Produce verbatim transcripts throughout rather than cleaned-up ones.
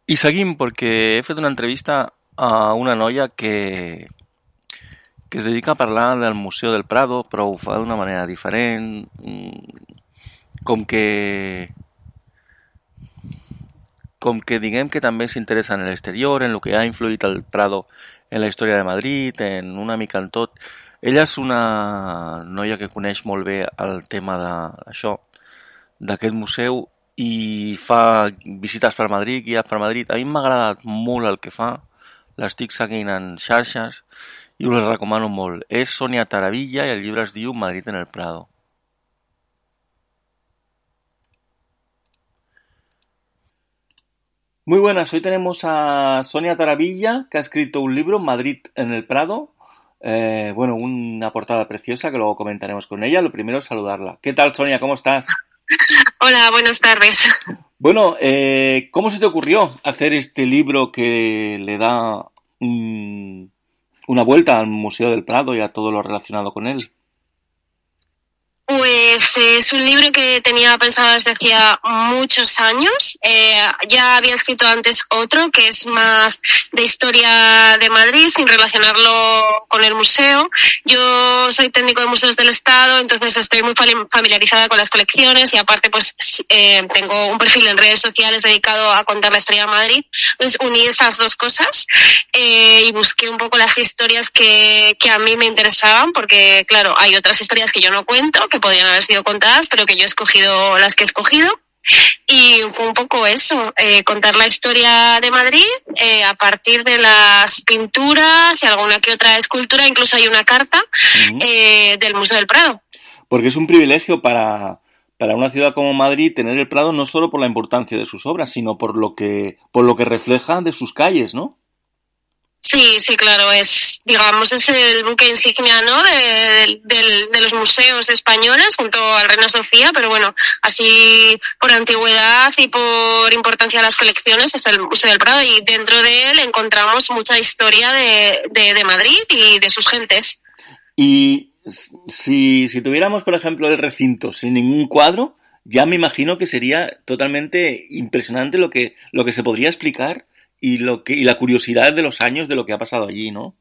I seguim perquè he fet una entrevista a una noia que, que es dedica a parlar del Museu del Prado, però ho fa d'una manera diferent, com que com que diguem que també s'interessa en l'exterior, en el que ha influït el Prado en la història de Madrid, en una mica en tot. Ella és una noia que coneix molt bé el tema d'això, d'aquest museu, i fa visites per Madrid, guies per Madrid. A mi m'ha agradat molt el que fa, l'estic seguint en xarxes i us el recomano molt. És Sonia Taravilla i el llibre es diu Madrid en el Prado. Muy buenas, hoy tenemos a Sonia Taravilla, que ha escrito un libro, Madrid en el Prado. Eh, bueno, una portada preciosa que luego comentaremos con ella. Lo primero es saludarla. ¿Qué tal, Sonia? ¿Cómo estás? Hola, buenas tardes. Bueno, eh, ¿cómo se te ocurrió hacer este libro que le da un, una vuelta al Museo del Prado y a todo lo relacionado con él? Pues eh, es un libro que tenía pensado desde hacía muchos años. Eh, ya había escrito antes otro que es más de historia de Madrid, sin relacionarlo con el museo. Yo soy técnico de museos del Estado, entonces estoy muy familiarizada con las colecciones y aparte pues eh, tengo un perfil en redes sociales dedicado a contar la historia de Madrid. Entonces uní esas dos cosas eh, y busqué un poco las historias que, que a mí me interesaban, porque claro, hay otras historias que yo no cuento, que podrían haber sido contadas, pero que yo he escogido las que he escogido. Y fue un poco eso, eh, contar la historia de Madrid eh, a partir de las pinturas y alguna que otra escultura. Incluso hay una carta uh-huh. eh, del Museo del Prado. Porque es un privilegio para, para una ciudad como Madrid tener el Prado, no solo por la importancia de sus obras, sino por lo que, por lo que refleja de sus calles, ¿no? Sí, sí, claro, es, digamos, es el buque insignia, ¿no?, de, de, de los museos españoles junto al Reina Sofía, pero bueno, así por antigüedad y por importancia de las colecciones es el Museo del Prado, y dentro de él encontramos mucha historia de, de, de Madrid y de sus gentes. Y si, si tuviéramos, por ejemplo, el recinto sin ningún cuadro, ya me imagino que sería totalmente impresionante lo que, lo que se podría explicar y lo que y la curiosidad de los años de lo que ha pasado allí, ¿no?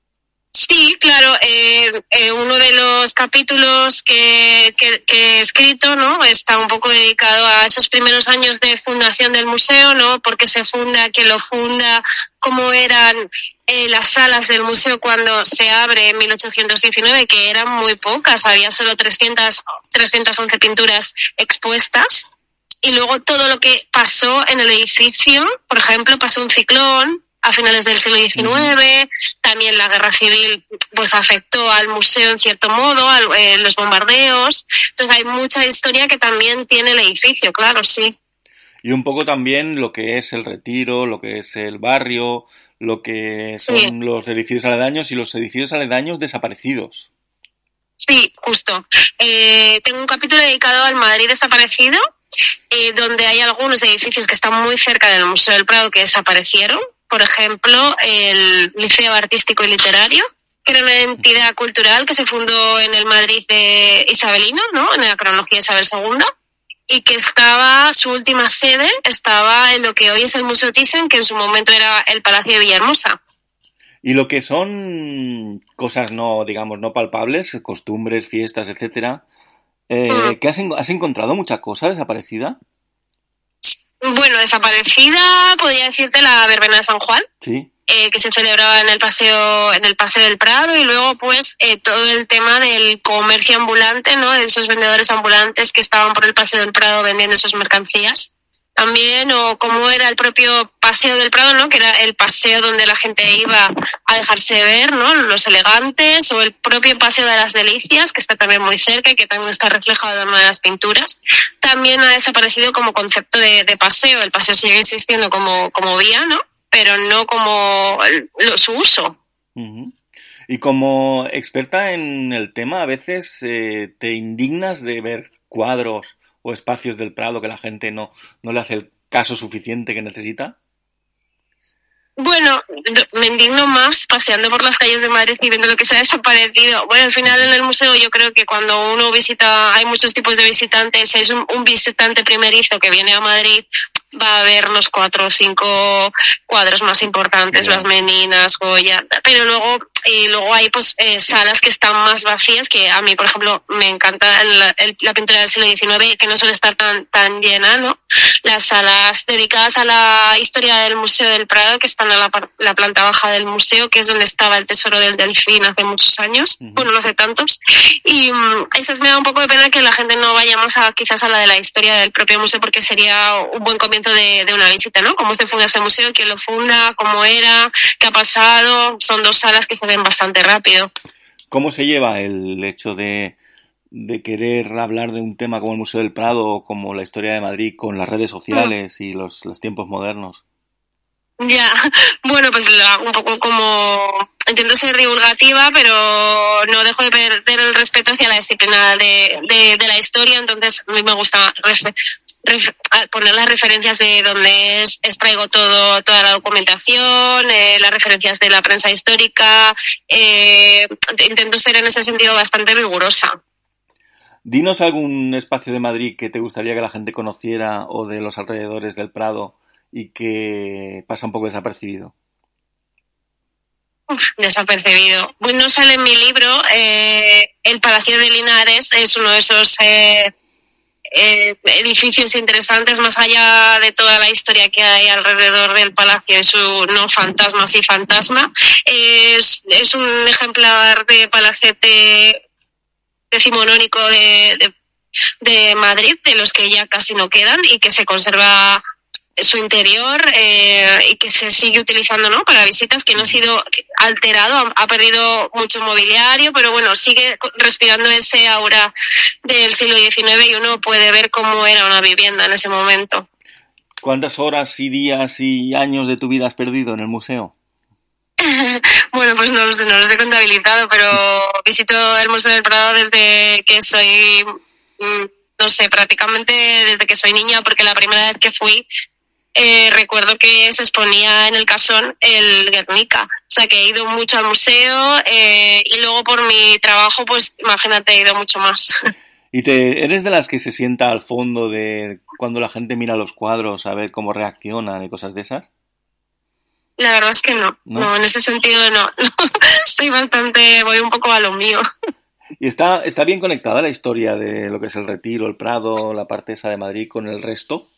Sí, claro. Eh, eh, uno de los capítulos que, que, que he escrito, ¿no?, está un poco dedicado a esos primeros años de fundación del museo, ¿no?, porque se funda, quién lo funda, cómo eran eh, las salas del museo cuando se abre en mil ochocientos diecinueve, que eran muy pocas, había solo trescientas, trescientas once pinturas expuestas. Y luego todo lo que pasó en el edificio, por ejemplo, pasó un ciclón a finales del siglo diecinueve, uh-huh. También la guerra civil pues afectó al museo en cierto modo, a, eh, los bombardeos. Entonces hay mucha historia que también tiene el edificio, claro, sí. Y un poco también lo que es el Retiro, lo que es el barrio, lo que son sí. los edificios aledaños y los edificios aledaños desaparecidos. Sí, justo. Eh, tengo un capítulo dedicado al Madrid desaparecido, Eh, donde hay algunos edificios que están muy cerca del Museo del Prado que desaparecieron. Por ejemplo, el Liceo Artístico y Literario, que era una entidad cultural que se fundó en el Madrid de isabelino, ¿no?, en la cronología de Isabel segunda, y que estaba, su última sede estaba en lo que hoy es el Museo Thyssen, que en su momento era el Palacio de Villahermosa. Y lo que son cosas no, digamos, no palpables, costumbres, fiestas, etcétera. Eh, mm. ¿qué has, ¿Has encontrado mucha cosa desaparecida? Bueno, desaparecida podría decirte la verbena de San Juan, sí. eh, que se celebraba en el paseo en el paseo del Prado, y luego pues eh, todo el tema del comercio ambulante, ¿no?, de esos vendedores ambulantes que estaban por el paseo del Prado vendiendo esas mercancías. También, o cómo era el propio paseo del Prado, ¿no?, que era el paseo donde la gente iba a dejarse ver, ¿no?, los elegantes, o el propio paseo de las Delicias, que está también muy cerca y que también está reflejado en una de las pinturas. También ha desaparecido como concepto de, de paseo. El paseo sigue existiendo como, como vía, ¿no?, pero no como el, lo, su uso. Uh-huh. Y como experta en el tema, a veces eh, te indignas de ver cuadros o espacios del Prado que la gente no, no le hace el caso suficiente que necesita. Bueno, me indigno más paseando por las calles de Madrid y viendo lo que se ha desaparecido. Bueno, al final en el museo yo creo que cuando uno visita, hay muchos tipos de visitantes. Si es un, un visitante primerizo que viene a Madrid, va a haber los cuatro o cinco cuadros más importantes, yeah. Las Meninas, Goya, pero luego y luego hay pues eh, salas que están más vacías, que a mí, por ejemplo, me encanta la, el, la pintura del siglo diecinueve, que no suele estar tan tan llena, ¿no? Las salas dedicadas a la historia del Museo del Prado, que están en la, la planta baja del museo, que es donde estaba el tesoro del delfín hace muchos años, uh-huh. Bueno, no hace tantos, y um, eso me da un poco de pena que la gente no vaya más a quizás a la de la historia del propio museo, porque sería un buen comienzo de, de una visita, ¿no? Cómo se funda ese museo, quién lo funda, cómo era, qué ha pasado. Son dos salas que se ven bastante rápido. ¿Cómo se lleva el hecho de, de querer hablar de un tema como el Museo del Prado o como la historia de Madrid con las redes sociales mm. y los, los tiempos modernos? Ya, bueno, pues lo hago un poco como... Intento ser divulgativa, pero no dejo de perder el respeto hacia la disciplina de, de, de la historia, entonces a mí me gusta refer, refer, poner las referencias de donde es, extraigo todo, toda la documentación, eh, las referencias de la prensa histórica, eh, intento ser en ese sentido bastante rigurosa. Dinos algún espacio de Madrid que te gustaría que la gente conociera o de los alrededores del Prado y que pasa un poco desapercibido. Uf, desapercibido. Bueno, no sale en mi libro. Eh, el Palacio de Linares es uno de esos eh, eh, edificios interesantes, más allá de toda la historia que hay alrededor del palacio, es un no fantasma, sí fantasma. Es, es un ejemplar de palacete decimonónico de, de, de Madrid, de los que ya casi no quedan y que se conserva su interior eh, y que se sigue utilizando, ¿no?, para visitas, que no ha sido alterado, ha, ha perdido mucho mobiliario, pero bueno, sigue respirando ese aura del siglo diecinueve y uno puede ver cómo era una vivienda en ese momento. ¿Cuántas horas y días y años de tu vida has perdido en el museo? Bueno, pues no, no los he contabilizado, pero visito el Museo del Prado desde que soy, no sé, prácticamente desde que soy niña, porque la primera vez que fui Eh, recuerdo que se exponía en el Casón el Guernica, o sea que he ido mucho al museo eh, y luego por mi trabajo, pues imagínate, he ido mucho más. ¿Y te eres de las que se sienta al fondo de cuando la gente mira los cuadros a ver cómo reaccionan y cosas de esas? La verdad es que no, no, no en ese sentido no, no, soy bastante, voy un poco a lo mío. ¿Y está, está bien conectada la historia de lo que es el Retiro, el Prado, la parte esa de Madrid con el resto?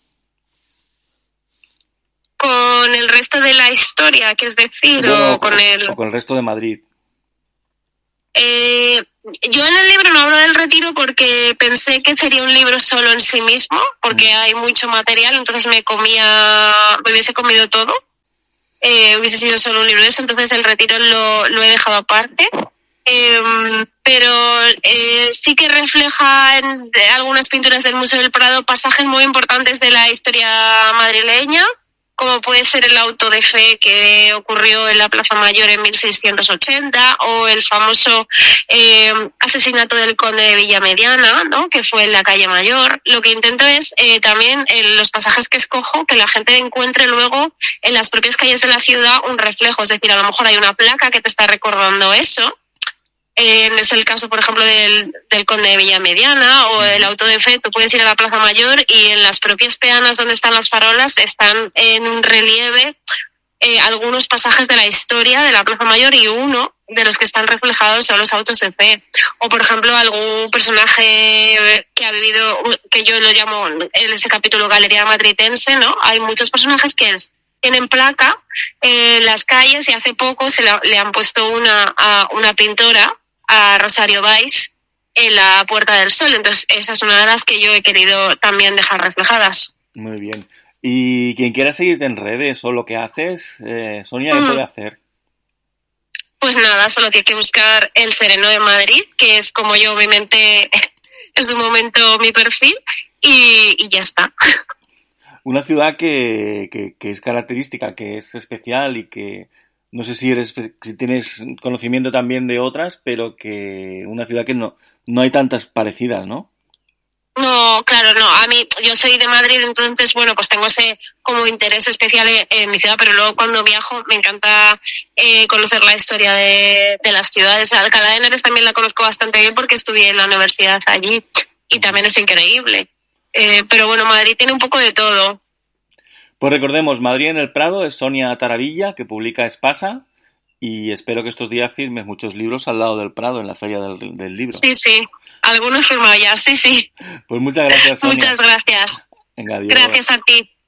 Con el resto de la historia, que es decir, bueno, o con el... o con el resto de Madrid. Eh, yo en el libro no hablo del Retiro porque pensé que sería un libro solo en sí mismo, porque mm. hay mucho material, entonces me comía, me hubiese comido todo, eh, hubiese sido solo un libro de eso, entonces el Retiro lo, lo he dejado aparte. Eh, pero eh, sí que refleja en algunas pinturas del Museo del Prado pasajes muy importantes de la historia madrileña, como puede ser el auto de fe que ocurrió en la Plaza Mayor en mil seiscientos ochenta, o el famoso eh, asesinato del conde de Villamediana, ¿no?, que fue en la calle Mayor. Lo que intento es eh, también en los pasajes que escojo, que la gente encuentre luego en las propias calles de la ciudad un reflejo, es decir, a lo mejor hay una placa que te está recordando eso. Eh, es el caso, por ejemplo, del, del conde de Villamediana o el auto de fe. Tú puedes ir a la Plaza Mayor y en las propias peanas donde están las farolas están en un relieve eh, algunos pasajes de la historia de la Plaza Mayor, y uno de los que están reflejados son los autos de fe. O, por ejemplo, algún personaje que ha vivido, que yo lo llamo en ese capítulo Galería Madritense, ¿no? Hay muchos personajes que es, tienen placa en las calles, y hace poco se la, le han puesto una a una pintora, a Rosario Valls, en la Puerta del Sol. Entonces esa es una de las que yo he querido también dejar reflejadas. Muy bien. Y quien quiera seguirte en redes o lo que haces, eh, Sonia, ¿qué mm. puede hacer? Pues nada, solo tiene que buscar El Sereno de Madrid, que es como yo obviamente en su momento mi perfil, y, y ya está. Una ciudad que, que, que es característica, que es especial y que no sé si eres si tienes conocimiento también de otras, pero que una ciudad que no, no hay tantas parecidas, ¿no? No, claro, no. A mí, yo soy de Madrid, entonces, bueno, pues tengo ese como interés especial en, en mi ciudad, pero luego cuando viajo me encanta eh, conocer la historia de, de las ciudades. Alcalá de Henares también la conozco bastante bien porque estudié en la universidad allí y también es increíble. Eh, pero bueno, Madrid tiene un poco de todo. Pues recordemos, Madrid en el Prado es Sonia Taravilla, que publica Espasa, y espero que estos días firmes muchos libros al lado del Prado en la Feria del, del Libro. Sí, sí, algunos firmados ya, sí, sí. Pues muchas gracias, Sonia. Muchas gracias. Venga, adiós. Gracias a ti.